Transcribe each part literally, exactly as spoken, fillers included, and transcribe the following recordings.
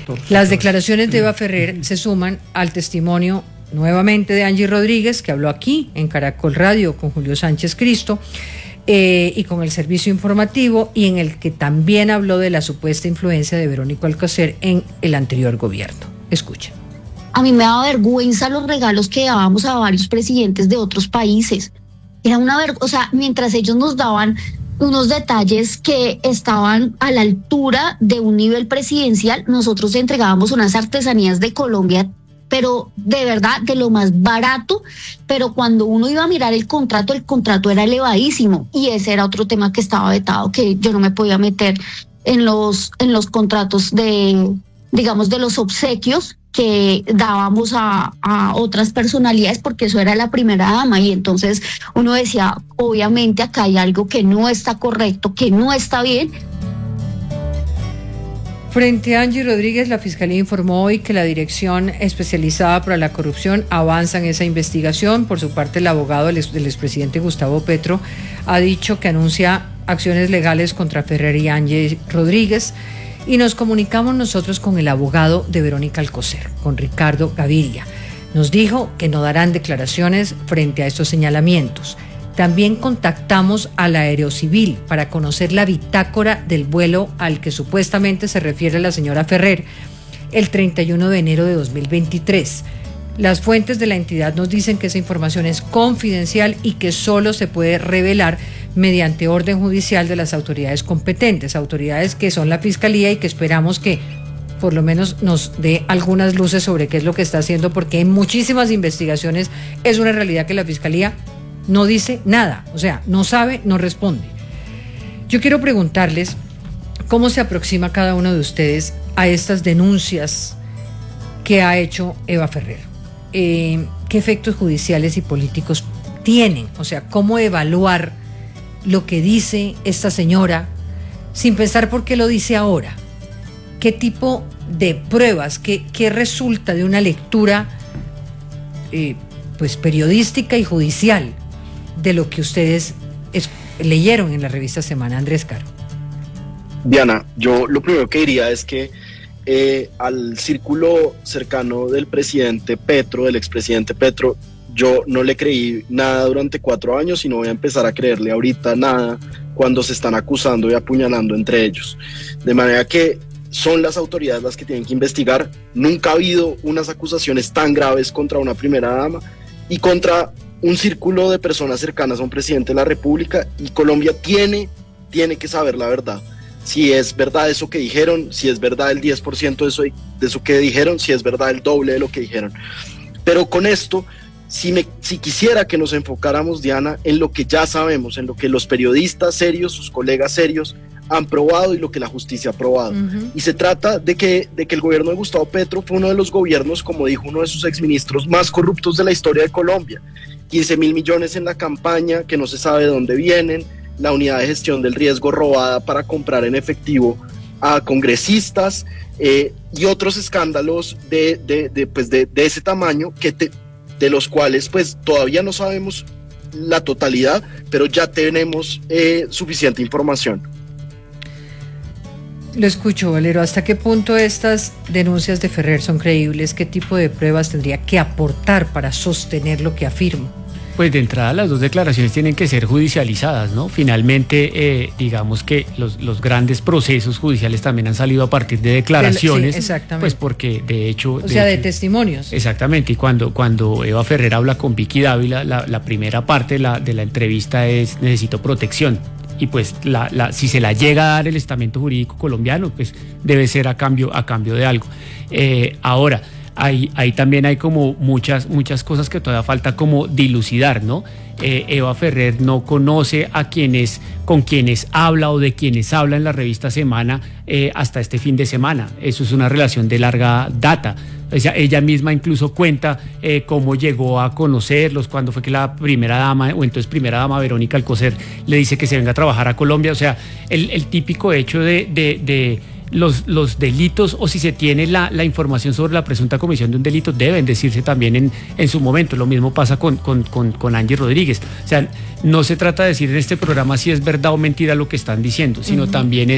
todos. Las declaraciones de Eva Ferrer se suman al testimonio nuevamente de Angie Rodríguez, que habló aquí en Caracol Radio con Julio Sánchez Cristo eh, y con el servicio informativo, y en el que también habló de la supuesta influencia de Verónica Alcocer en el anterior gobierno. Escuchen. A mí me daba vergüenza los regalos que dábamos a varios presidentes de otros países. Era una vergüenza, o sea, mientras ellos nos daban unos detalles que estaban a la altura de un nivel presidencial, nosotros entregábamos unas artesanías de Colombia, pero de verdad de lo más barato, pero cuando uno iba a mirar el contrato, el contrato era elevadísimo, y ese era otro tema que estaba vetado, que yo no me podía meter en los, en los contratos de, digamos, de los obsequios que dábamos a, a otras personalidades, porque eso era la primera dama, y entonces uno decía, obviamente acá hay algo que no está correcto, que no está bien. Frente a Angie Rodríguez, la Fiscalía informó hoy que la Dirección Especializada para la Corrupción avanza en esa investigación. Por su parte, el abogado del, ex, del expresidente Gustavo Petro ha dicho que anuncia acciones legales contra Ferrer y Angie Rodríguez. Y nos comunicamos nosotros con el abogado de Verónica Alcocer, con Ricardo Gaviria. Nos dijo que no darán declaraciones frente a estos señalamientos. También contactamos a la Aerocivil para conocer la bitácora del vuelo al que supuestamente se refiere la señora Ferrer el treinta y uno de enero de dos mil veintitrés. Las fuentes de la entidad nos dicen que esa información es confidencial y que solo se puede revelar mediante orden judicial de las autoridades competentes, autoridades que son la Fiscalía, y que esperamos que por lo menos nos dé algunas luces sobre qué es lo que está haciendo, porque en muchísimas investigaciones es una realidad que la Fiscalía no dice nada, o sea, no sabe, no responde. Yo quiero preguntarles cómo se aproxima cada uno de ustedes a estas denuncias que ha hecho Eva Ferrer. Eh, ¿Qué efectos judiciales y políticos tienen? O sea, ¿cómo evaluar lo que dice esta señora sin pensar por qué lo dice ahora? ¿Qué tipo de pruebas, qué, qué resulta de una lectura eh, pues periodística y judicial de lo que ustedes es, leyeron en la revista Semana? Andrés Caro. Diana, yo lo primero que diría es que eh, al círculo cercano del presidente Petro, del expresidente Petro, yo no le creí nada durante cuatro años y no voy a empezar a creerle ahorita nada cuando se están acusando y apuñalando entre ellos. De manera que son las autoridades las que tienen que investigar. Nunca ha habido unas acusaciones tan graves contra una primera dama y contra un círculo de personas cercanas a un presidente de la República, y Colombia tiene, tiene que saber la verdad. Si es verdad eso que dijeron, si es verdad el diez por ciento de eso, de eso que dijeron, si es verdad el doble de lo que dijeron. Pero con esto, si, me, si quisiera que nos enfocáramos, Diana, en lo que ya sabemos, en lo que los periodistas serios, sus colegas serios, han probado y lo que la justicia ha probado. Uh-huh. Y se trata de que, de que el gobierno de Gustavo Petro fue uno de los gobiernos, como dijo uno de sus exministros, más corruptos de la historia de Colombia. quince mil millones en la campaña, que no se sabe de dónde vienen, la unidad de gestión del riesgo robada para comprar en efectivo a congresistas, eh, y otros escándalos de, de, de, pues de, de ese tamaño, que te, de los cuales pues todavía no sabemos la totalidad, pero ya tenemos eh, suficiente información. Lo escucho, Valero. ¿Hasta qué punto estas denuncias de Ferrer son creíbles? ¿Qué tipo de pruebas tendría que aportar para sostener lo que afirmo? Pues de entrada las dos declaraciones tienen que ser judicializadas, ¿no? Finalmente, eh, digamos que los, los grandes procesos judiciales también han salido a partir de declaraciones. Sí, exactamente. Pues porque de hecho... O de sea, hecho, de testimonios. Exactamente, y cuando, cuando Eva Ferrer habla con Vicky Dávila, la, la primera parte de la, de la entrevista es: necesito protección. Y pues la, la, si se la llega a dar el estamento jurídico colombiano, pues debe ser a cambio, a cambio de algo. Eh, ahora, ahí, ahí también hay como muchas, muchas cosas que todavía falta como dilucidar, ¿no? Eh, Eva Ferrer no conoce a quienes, con quienes habla o de quienes habla en la revista Semana eh, hasta este fin de semana. Eso es una relación de larga data. O sea, ella misma incluso cuenta eh, cómo llegó a conocerlos, cuando fue que la primera dama, o entonces primera dama Verónica Alcocer, le dice que se venga a trabajar a Colombia. O sea, el, el típico hecho de, de, de los, los delitos, o si se tiene la, la información sobre la presunta comisión de un delito, deben decirse también en, en su momento. Lo mismo pasa con, con, con, con Angie Rodríguez. O sea, no se trata de decir en este programa si es verdad o mentira lo que están diciendo, sino uh-huh. también es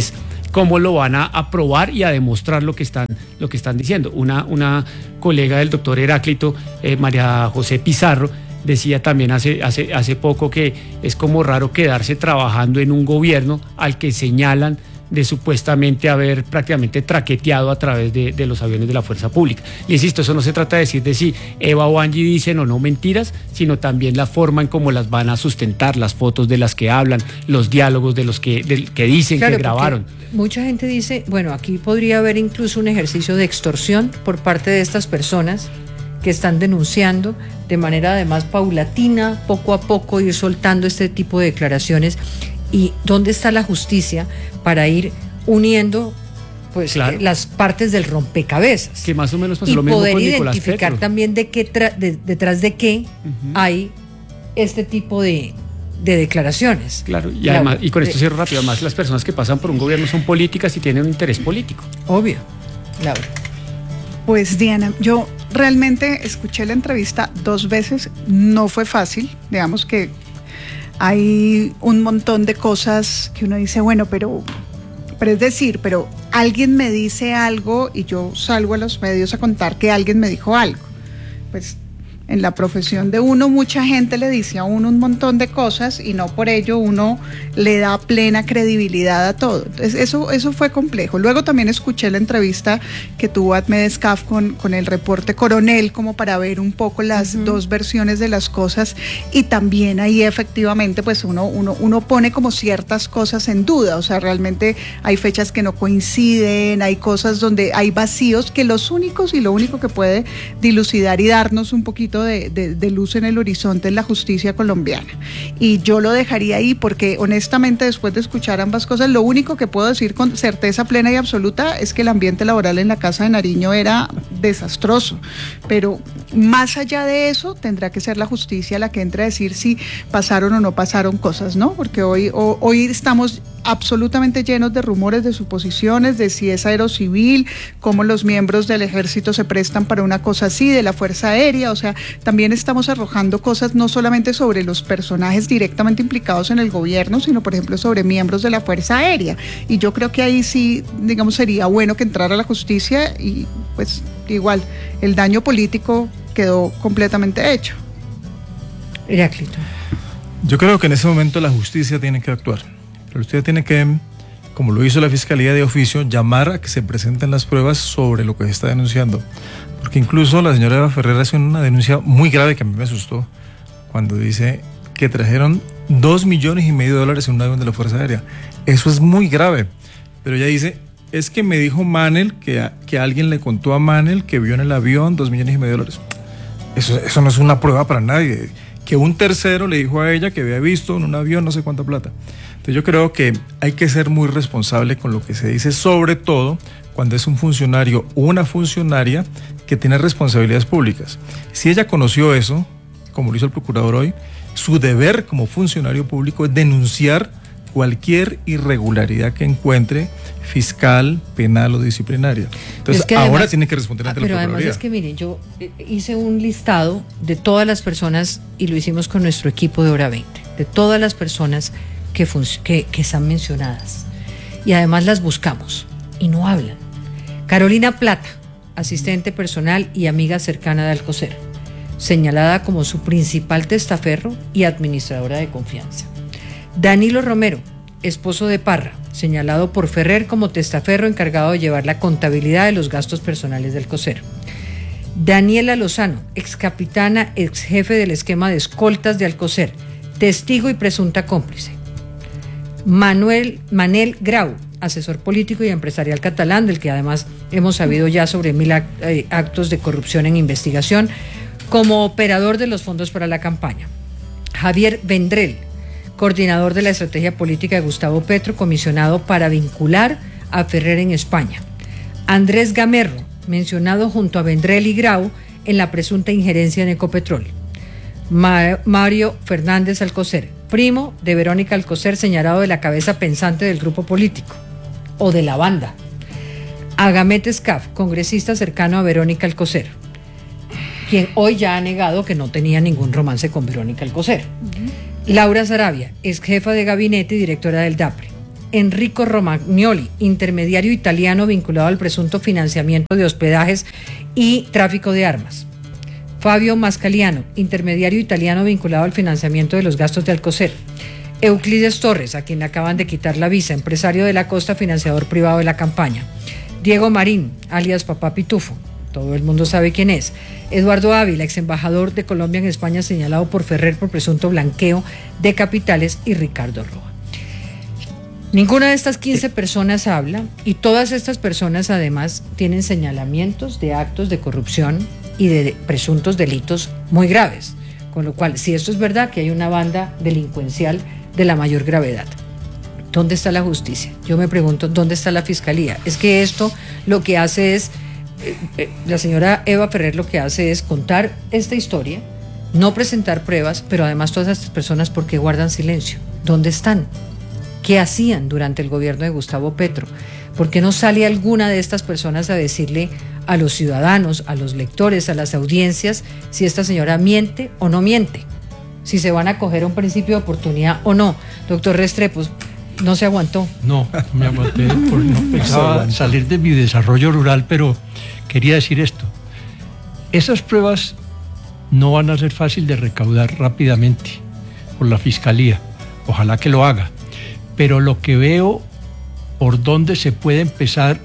cómo lo van a aprobar y a demostrar lo que están, lo que están diciendo. Una, una colega del doctor Heráclito, eh, María José Pizarro, decía también hace, hace, hace poco que es como raro quedarse trabajando en un gobierno al que señalan de supuestamente haber prácticamente traqueteado a través de, de los aviones de la fuerza pública. Le insisto, eso no se trata de decir de si Eva o Angie dicen o no mentiras, sino también la forma en cómo las van a sustentar, las fotos de las que hablan, los diálogos de los que, de, que dicen claro, que grabaron. Mucha gente dice, bueno, aquí podría haber incluso un ejercicio de extorsión por parte de estas personas que están denunciando de manera además paulatina, poco a poco ir soltando este tipo de declaraciones. ¿Y dónde está la justicia para ir uniendo pues claro. las partes del rompecabezas? Que más o menos pasó y lo mismo poder con Nicolás identificar Petro. También de qué tra de, detrás de qué uh-huh. hay este tipo de, de declaraciones. Claro, y además, claro, y con esto cierro rápido, además las personas que pasan por un gobierno son políticas y tienen un interés político. Obvio. Laura. Pues Diana, yo realmente escuché la entrevista dos veces, no fue fácil, digamos que hay un montón de cosas que uno dice, bueno, pero, pero es decir, pero alguien me dice algo y yo salgo a los medios a contar que alguien me dijo algo. Pues en la profesión de uno mucha gente le dice a uno un montón de cosas y no por ello uno le da plena credibilidad a todo. Entonces eso, eso fue complejo. Luego también escuché la entrevista que tuvo Ahmed Escaf con, con el reporte Coronel como para ver un poco las uh-huh. dos versiones de las cosas y también ahí efectivamente pues uno, uno, uno pone como ciertas cosas en duda, o sea realmente hay fechas que no coinciden, hay cosas donde hay vacíos que los únicos y lo único que puede dilucidar y darnos un poquito De, de, de luz en el horizonte en la justicia colombiana. Y yo lo dejaría ahí porque honestamente después de escuchar ambas cosas, lo único que puedo decir con certeza plena y absoluta es que el ambiente laboral en la Casa de Nariño era desastroso. Pero más allá de eso, tendrá que ser la justicia la que entre a decir si pasaron o no pasaron cosas, ¿no? Porque hoy, o, hoy estamos absolutamente llenos de rumores, de suposiciones, de si es aerocivil, cómo los miembros del ejército se prestan para una cosa así, de la Fuerza Aérea, o sea, también estamos arrojando cosas no solamente sobre los personajes directamente implicados en el gobierno, sino por ejemplo sobre miembros de la Fuerza Aérea. Y yo creo que ahí sí, digamos, sería bueno que entrara la justicia y pues igual, el daño político quedó completamente hecho. Heráclito. Yo creo que en ese momento la justicia tiene que actuar. Pero usted tiene que, como lo hizo la Fiscalía de oficio, llamar a que se presenten las pruebas sobre lo que se está denunciando. Porque incluso la señora Eva Ferrer hace una denuncia muy grave que a mí me asustó cuando dice que trajeron dos millones y medio de dólares en un avión de la Fuerza Aérea. Eso es muy grave. Pero ella dice, es que me dijo Manel, que, a, que alguien le contó a Manel que vio en el avión dos millones y medio de dólares. Eso, eso no es una prueba para nadie. Que un tercero le dijo a ella que había visto en un avión no sé cuánta plata. Entonces yo creo que hay que ser muy responsable con lo que se dice, sobre todo cuando es un funcionario o una funcionaria que tiene responsabilidades públicas. Si ella conoció eso, como lo hizo el procurador hoy, su deber como funcionario público es denunciar cualquier irregularidad que encuentre, fiscal, penal o disciplinaria. Entonces, es que además, ahora tiene que responder ante la Procuraduría. Pero además es que, miren, yo hice un listado de todas las personas, y lo hicimos con nuestro equipo de Hora veinte, de todas las personas que, que, que están mencionadas. Y además las buscamos, y no hablan. Carolina Plata, asistente personal y amiga cercana de Alcocer, señalada como su principal testaferro y administradora de confianza. Danilo Romero, esposo de Parra, señalado por Ferrer como testaferro encargado de llevar la contabilidad de los gastos personales del Alcocer. Daniela Lozano, excapitana, ex jefe del esquema de escoltas de Alcocer, testigo y presunta cómplice. Manuel Manel Grau, asesor político y empresarial catalán, del que además hemos sabido ya sobre mil actos de corrupción en investigación, como operador de los fondos para la campaña. Javier Vendrell, coordinador de la estrategia política de Gustavo Petro, comisionado para vincular a Ferrer en España. Andrés Gamerro, mencionado junto a Vendrell y Grau en la presunta injerencia en Ecopetrol. Ma- Mario Fernández Alcocer, primo de Verónica Alcocer, señalado de la cabeza pensante del grupo político o de la banda. Agamet Escaf, congresista cercano a Verónica Alcocer, quien hoy ya ha negado que no tenía ningún romance con Verónica Alcocer. Uh-huh. Laura Sarabia, ex jefa de gabinete y directora del DAPRE. Enrico Romagnoli, intermediario italiano vinculado al presunto financiamiento de hospedajes y tráfico de armas. Fabio Mascaliano, intermediario italiano vinculado al financiamiento de los gastos de Alcocer. Euclides Torres, a quien le acaban de quitar la visa, empresario de la costa, financiador privado de la campaña. Diego Marín, alias Papá Pitufo, todo el mundo sabe quién es. Eduardo Ávila, ex embajador de Colombia en España, señalado por Ferrer por presunto blanqueo de capitales, y Ricardo Roa. Ninguna de estas quince personas habla, y todas estas personas además tienen señalamientos de actos de corrupción y de presuntos delitos muy graves, con lo cual, si esto es verdad, que hay una banda delincuencial de la mayor gravedad, ¿dónde está la justicia? Yo me pregunto, ¿dónde está la fiscalía? Es que esto lo que hace es, eh, eh, la señora Eva Ferrer lo que hace es contar esta historia, no presentar pruebas, pero además todas estas personas, ¿por qué guardan silencio? ¿Dónde están? ¿Qué hacían durante el gobierno de Gustavo Petro? ¿Por qué no sale alguna de estas personas a decirle a los ciudadanos, a los lectores, a las audiencias, si esta señora miente o no miente? Si se van a coger un principio de oportunidad o no. Doctor Restrepo, ¿no se aguantó? No, me aguanté porque no pensaba salir de mi desarrollo rural, pero quería decir esto. Esas pruebas no van a ser fácil de recaudar rápidamente por la Fiscalía. Ojalá que lo haga. Pero lo que veo por dónde se puede empezar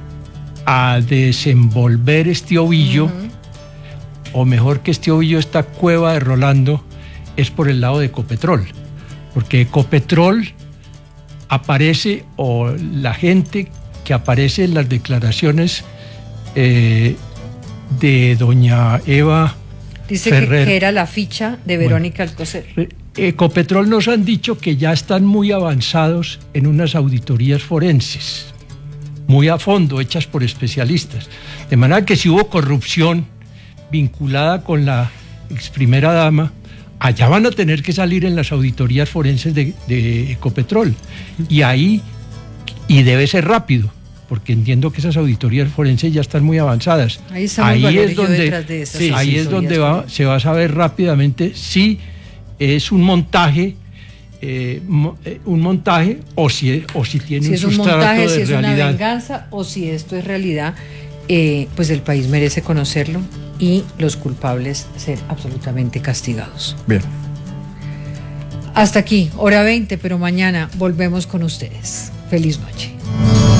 a desenvolver este ovillo, uh-huh. o mejor que este ovillo, esta cueva de Rolando, es por el lado de Ecopetrol. Porque Ecopetrol aparece, o la gente que aparece en las declaraciones eh, de doña Eva Dice Ferrer, que, que era la ficha de Verónica bueno, Alcocer. Ecopetrol nos han dicho que ya están muy avanzados en unas auditorías forenses, muy a fondo, hechas por especialistas. De manera que si hubo corrupción vinculada con la ex primera dama, allá van a tener que salir en las auditorías forenses de, de Ecopetrol. Y ahí, y debe ser rápido, porque entiendo que esas auditorías forenses ya están muy avanzadas. Ahí, ahí es donde, de esas sí, ahí es donde va, se va a saber rápidamente si es un montaje, eh, un montaje o si, o si tiene si un es un sustrato montaje, de si es realidad. Una venganza o si esto es realidad, eh, pues el país merece conocerlo y los culpables ser absolutamente castigados. Bien. Hasta aquí, hora veinte, pero mañana volvemos con ustedes. Feliz noche.